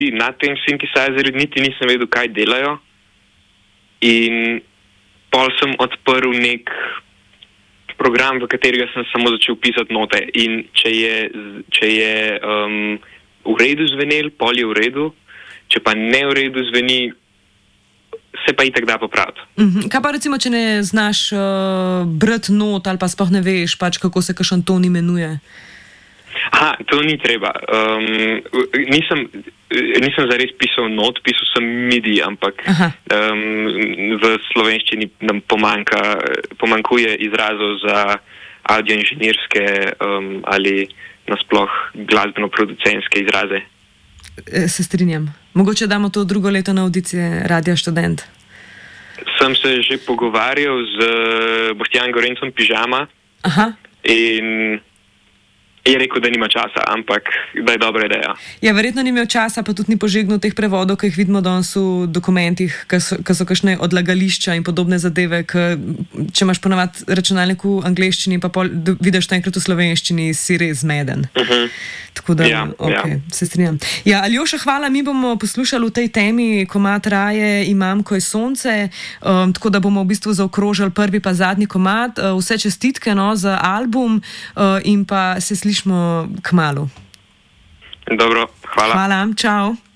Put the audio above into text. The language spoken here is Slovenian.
na tem synthesizerju niti nisem vedel, kaj delajo. In pol sem odprl nek program, v katerega sem samo začel pisati note. In če je v redu zvenel, pol je v redu. Če pa ne v redu zveni, se pa itak da popraviti. Kaj pa recimo, če ne znaš brati not ali pa sploh ne veš, pač kako se kakšen ton imenuje? Aha, to ni treba. Nisem zares pisal not, pisal sem MIDI, ampak v slovenščini nam pomankuje izrazov za audioinženirske ali nasploh glasbeno-producentske izraze. Se strinjam. Mogoče damo to drugo leto na audicije Radia Študent. Sem se že pogovarjal z Boštjanom Gorencem Pižama. In je rekel, da nima časa, ampak da je dobra ideja. Ja, verjetno ni imel časa, pa tudi ni požegnal teh prevodov, ki jih vidimo danes v dokumentih, ki so kakšne odlagališča in podobne zadeve, če imaš ponavadi računalnik v angleščini, pa vidiš to enkrat v slovenščini, si res zmeden. Tako da, se strinjam. Ja, Aljoša, hvala, mi bomo poslušali v tej temi komad Raje imam, ko je sonce, tako da bomo v bistvu zaokrožili prvi pa zadnji komad. Vse čestitke za album in pa se slišimo kmalu. Dobro, hvala. Hvala, čau.